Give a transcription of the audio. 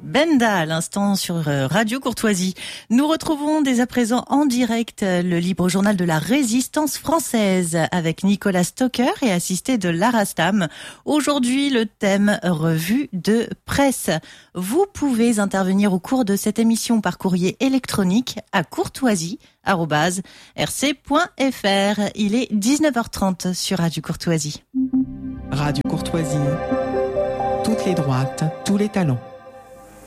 Benda à l'instant sur Radio Courtoisie. Nous retrouvons dès à présent en direct le libre journal de la résistance française avec Nicolas Stocker et assisté de Lara Stam. Aujourd'hui, le thème revue de presse. Vous pouvez intervenir au cours de cette émission par courrier électronique à courtoisie@rc.fr. Il est 19h30 sur Radio Courtoisie. Radio Courtoisie. Toutes les droites, tous les talents.